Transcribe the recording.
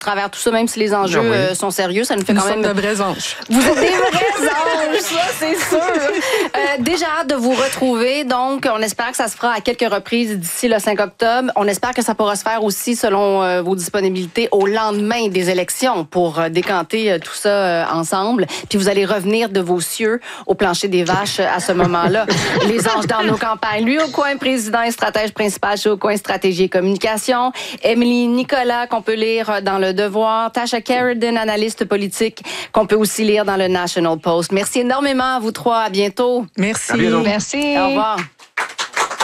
travers tout ça, même si les enjeux sont sérieux, ça nous fait Nous quand même... sommes de vrais anges. Vous êtes des vrais anges, ça, c'est sûr. Déjà hâte de vous retrouver. Donc, on espère que ça se fera à quelques reprises d'ici le 5 octobre. On espère que ça pourra se faire aussi, selon vos disponibilités, au lendemain des élections pour décanter tout ça ensemble. Puis vous allez revenir de vos cieux au plancher des vaches à ce moment-là. Les anges dans nos campagnes. Lui, au coin président et stratège principal chez Au coin stratégie et communication. Émilie Nicolas, qu'on peut lire dans Le Devoir. Tasha Carradine, analyste politique, qu'on peut aussi lire dans le National Post. Merci énormément à vous trois. À bientôt. Merci. À bientôt. Merci. Au revoir.